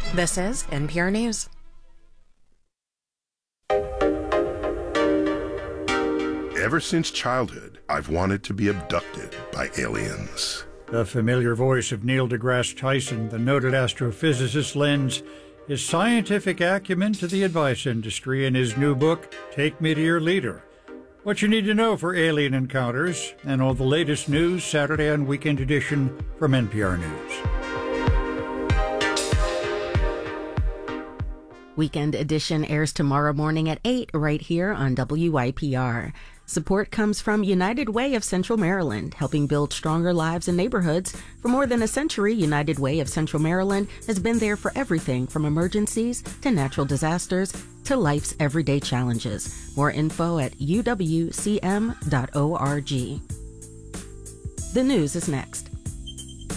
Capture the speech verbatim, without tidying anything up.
This is N P R News. Ever since childhood, I've wanted to be abducted by aliens. The familiar voice of Neil deGrasse Tyson, the noted astrophysicist, lends his scientific acumen to the advice industry in his new book, Take Me to Your Leader. What you need to know for alien encounters and all the latest news, Saturday and Weekend Edition from N P R News. Weekend Edition airs tomorrow morning at eight right here on W I P R. Support comes from United Way of Central Maryland, helping build stronger lives in neighborhoods. For more than a century, United Way of Central Maryland has been there for everything from emergencies to natural disasters to life's everyday challenges. More info at u w c m dot org. The news is next.